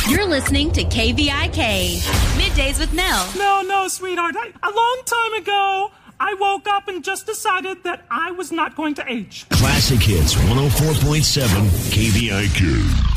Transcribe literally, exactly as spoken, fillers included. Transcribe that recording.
You're listening to K V I K, Middays with Mel. No, no, sweetheart. I, a long time ago, I woke up and just decided that I was not going to age. Classic Hits one oh four point seven K V I K.